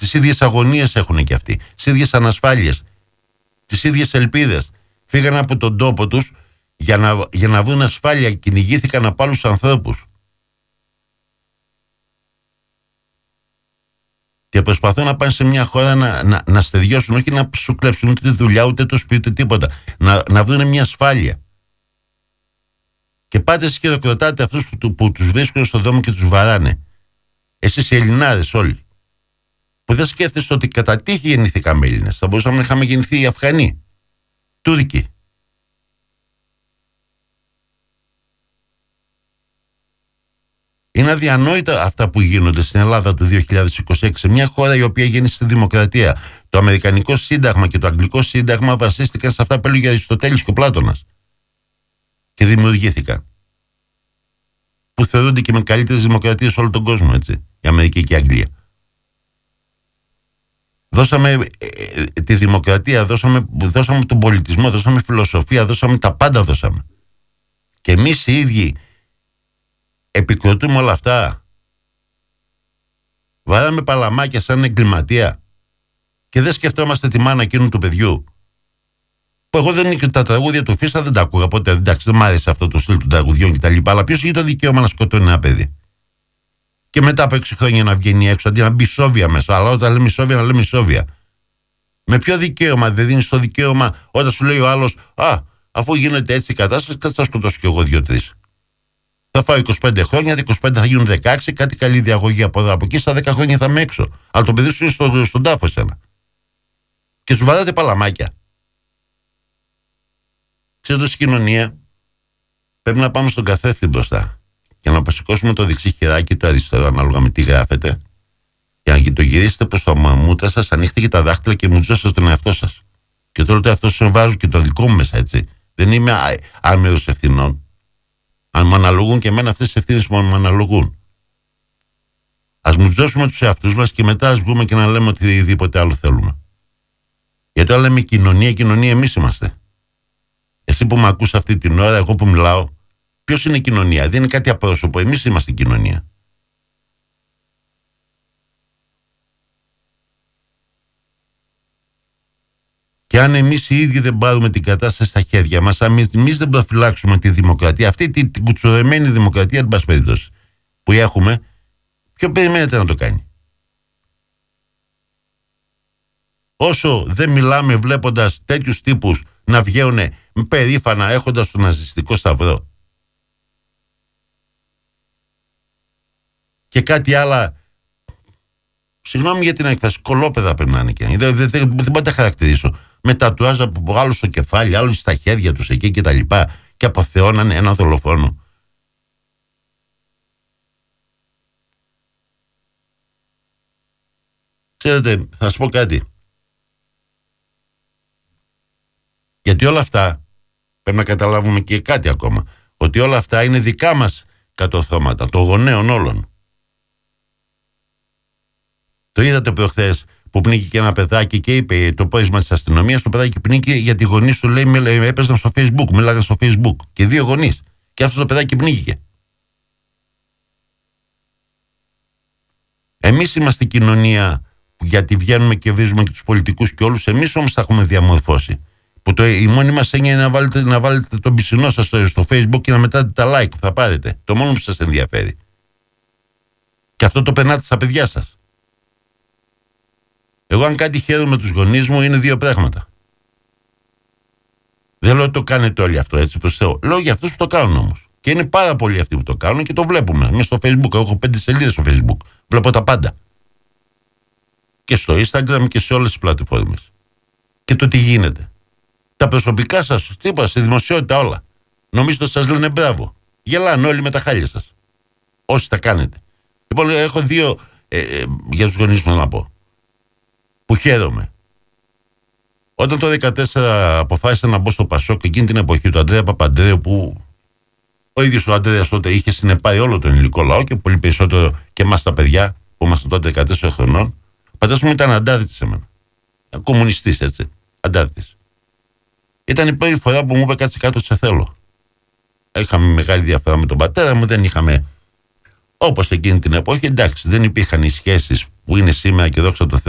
Τις ίδιες αγωνίες έχουν και αυτοί. Τις ίδιες ανασφάλειες. Τις ίδιες ελπίδες. Φύγαν από τον τόπο τους για να βρουν ασφάλεια. Κυνηγήθηκαν από άλλους ανθρώπους. Και προσπαθούν να πάνε σε μια χώρα να στεριώσουν, όχι να σου κλέψουν ούτε τη δουλειά, ούτε το σπίτι, τίποτα. Να βρουν μια ασφάλεια. Και πάτε εσείς και χειροκροτάτε αυτούς που τους βρίσκουν στον δρόμο και τους βαράνε. Εσείς οι Ελληνάδες όλοι. Που δεν σκέφτεστε ότι κατά τύχη γεννηθήκαμε Έλληνες. Θα μπορούσαμε να είχαμε γεννηθεί οι Αφγανοί, Τούρκοι. Είναι αδιανόητα αυτά που γίνονται στην Ελλάδα του 2026, σε μια χώρα η οποία γέννησε στη δημοκρατία. Το Αμερικανικό Σύνταγμα και το Αγγλικό Σύνταγμα βασίστηκαν σε αυτά που έλεγε ο Αριστοτέλης και ο Πλάτωνας. Και δημιουργήθηκαν. Που θεωρούνται και με καλύτερες δημοκρατίες σε όλο τον κόσμο, έτσι. Η Αμερική και η Αγγλία. Δώσαμε τη δημοκρατία, δώσαμε τον πολιτισμό, δώσαμε φιλοσοφία, δώσαμε τα πάντα δώσαμε. Και εμείς οι ίδιοι επικροτούμε όλα αυτά. Βάραμε παλαμάκια σαν εγκληματία και δεν σκεφτόμαστε τη μάνα εκείνου του παιδιού. Που εγώ τα τραγούδια του Φίστα δεν τα ακούγα ποτέ. Εντάξει, δεν μ' άρεσε αυτό το στυλ των τραγουδιών κτλ. Αλλά ποιος έχει το δικαίωμα να σκοτώνει ένα παιδί? Και μετά από 6 χρόνια να βγαίνει έξω, αντί να μπει σόβια μέσα. Αλλά όταν λέμε σόβια, να λέμε σόβια. Με ποιο δικαίωμα? Δεν δίνει το δικαίωμα όταν σου λέει ο άλλος, αφού γίνεται έτσι η κατάσταση, θα σκοτώσω κι εγώ 2-3. Θα φάω 25 χρόνια, τα 25 θα γίνουν 16, κάτι καλή διαγωγή από εδώ από εκεί, στα 10 χρόνια θα είμαι έξω. Αλλά το παιδί σου είναι στον τάφο εσένα. Και σου βαράτε παλαμάκια. Ξέρετε, στην κοινωνία πρέπει να πάμε στον καθρέφτη μπροστά και να πασικώσουμε το δεξί χεράκι το αριστερό, ανάλογα με τι γράφετε, και να το γυρίσετε προς τα μαμούτρα σας, ανοίχτε και τα δάχτυλα και μουτζώστε τον εαυτό σας. Και τώρα το εαυτό σας βάζω και το δικό μου μέσα, έτσι. Δεν είμαι άμερος ευθυνών. Αν μου αναλογούν και εμένα αυτές τις ευθύνες που μου αναλογούν. Ας μουτζώσουμε τους εαυτούς μας και μετά ας βγούμε και να λέμε οτιδήποτε άλλο θέλουμε. Γιατί όταν λέμε κοινωνία εμείς είμαστε. Εσύ που με ακούς αυτή την ώρα, εγώ που μιλάω, ποιος είναι η κοινωνία? Δεν είναι κάτι απρόσωπο. Εμείς είμαστε η κοινωνία. Και αν εμείς οι ίδιοι δεν πάρουμε την κατάσταση στα χέρια μας, αν εμείς δεν προφυλάξουμε τη δημοκρατία, αυτή την κουτσουρεμένη δημοκρατία, εν πάση περιπτώσει, που έχουμε, ποιο περιμένετε να το κάνει? Όσο δεν μιλάμε βλέποντας τέτοιους τύπους να βγαίνουν περήφανα έχοντας τον ναζιστικό σταυρό. Και κάτι άλλα, συγγνώμη για την έκφραση, κολόπεδα περνάνε και δεν μπορώ να τα χαρακτηρίσω. Με τατουάζ από άλλους στο κεφάλι, άλλους στα χέρια τους εκεί και τα λοιπά, και αποθεώνανε ένα δολοφόνο. Ξέρετε, θα σας πω κάτι. Γιατί όλα αυτά, πρέπει να καταλάβουμε και κάτι ακόμα, ότι όλα αυτά είναι δικά μας κατορθώματα, των γονέων όλων. Το είδατε προχθές που πνίγηκε ένα παιδάκι και είπε το πόρισμα της αστυνομίας, το παιδάκι πνίγηκε γιατί οι γονείς του λέει έπαιζαν στο Facebook, μίλαγαν στο Facebook. Και 2 γονείς. Και αυτό το παιδάκι πνίγηκε. Εμείς είμαστε η κοινωνία που γιατί βγαίνουμε και βρίζουμε και τους πολιτικούς και όλους, εμείς όμως τα έχουμε διαμορφώσει. Που η μόνη μας έννοια είναι να βάλετε τον πισινό σας στο Facebook και να μετράτε τα like που θα πάρετε. Το μόνο που σας ενδιαφέρει. Και αυτό το περνάτε στα παιδιά σας. Εγώ αν κάτι χαίρομαι με τους γονείς μου είναι 2 πράγματα. Δεν λέω ότι το κάνετε όλοι αυτό έτσι προς Θεό. Λέω για αυτούς που το κάνουν όμως. Και είναι πάρα πολλοί αυτοί που το κάνουν και το βλέπουμε. Μέσα στο Facebook. Εγώ έχω 5 σελίδες στο Facebook. Βλέπω τα πάντα. Και στο Instagram και σε όλες τις πλατφόρμες. Και το τι γίνεται. Τα προσωπικά σας, τίποτα, στη δημοσιότητα όλα. Νομίζετε ότι σας λένε μπράβο. Γελάνε όλοι με τα χάλια σας. Όσοι τα κάνετε. Λοιπόν, έχω 2 για τους γονείς μου να πω. Που χαίρομαι. Όταν το 2014 αποφάσισα να μπω στο Πασόκ, εκείνη την εποχή του Ανδρέα Παπανδρέου, που ο ίδιος ο Ανδρέας τότε είχε συνεπάρει όλο τον ελληνικό λαό και πολύ περισσότερο και εμάς τα παιδιά που ήμασταν τότε 14 χρονών, ο πατέρας μου ήταν αντάρτης σε μένα. Κομμουνιστής, έτσι. Αντάρτης. Ήταν η πρώτη φορά που μου είπε κάτσε κάτω, σε θέλω. Είχαμε μεγάλη διαφορά με τον πατέρα μου, δεν είχαμε. Όπως εκείνη την εποχή, εντάξει, δεν υπήρχαν οι σχέσεις που είναι σήμερα και δόξα τω Θεώ.